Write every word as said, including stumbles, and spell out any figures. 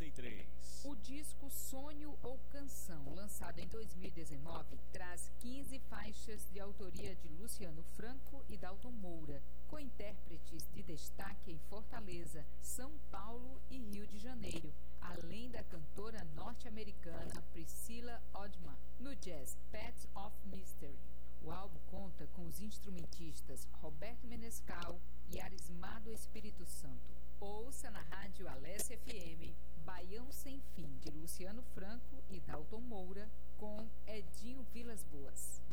noventa e três. O disco Sonho ou Canção, lançado em dois mil e dezenove, traz quinze faixas de autoria de Luciano Franco e Dalton Moura, com intérpretes de destaque em Fortaleza, São Paulo e Rio de Janeiro, além da cantora norte-americana Priscilla Odman, no jazz Paths of Mystery. O álbum conta com os instrumentistas Roberto Menescal e Arismado Espírito Santo. Ouça na rádio Alessia F M, Baião Sem Fim, de Luciano Franco e Dalton Moura, com Edinho Vilas Boas.